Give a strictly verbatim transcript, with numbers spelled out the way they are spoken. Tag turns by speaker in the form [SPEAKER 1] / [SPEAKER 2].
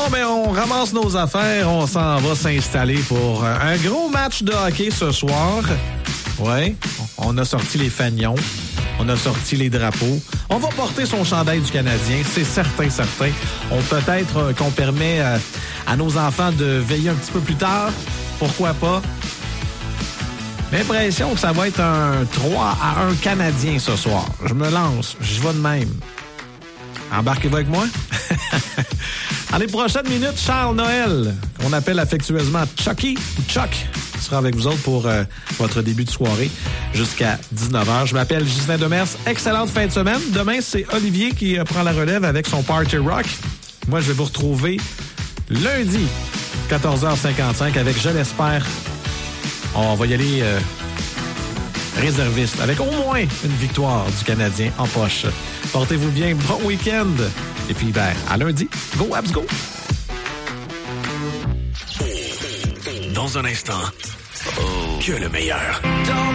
[SPEAKER 1] Bon, ben, on ramasse nos affaires, on s'en va s'installer pour un gros match de hockey ce soir. Ouais, on a sorti les fanions, on a sorti les drapeaux. On va porter son chandail du Canadien, c'est certain, certain. On peut-être euh, qu'on permet euh, à nos enfants de veiller un petit peu plus tard. Pourquoi pas? L'impression que ça va être un trois à un Canadien ce soir. Je me lance, j'y vais de même. Embarquez-vous avec moi? Dans les prochaines minutes, Charles Noël, qu'on appelle affectueusement Chucky ou Chuck, sera avec vous autres pour euh, votre début de soirée jusqu'à dix-neuf heures. Je m'appelle Justin Demers. Excellente fin de semaine. Demain, c'est Olivier qui euh, prend la relève avec son Party Rock. Moi, je vais vous retrouver lundi, quatorze heures cinquante-cinq, avec, je l'espère, on va y aller euh, réserviste, avec au moins une victoire du Canadien en poche. Portez-vous bien, bon week-end. Et puis, ben, à lundi. Go, Habs, go!
[SPEAKER 2] Dans un instant, oh, que le meilleur.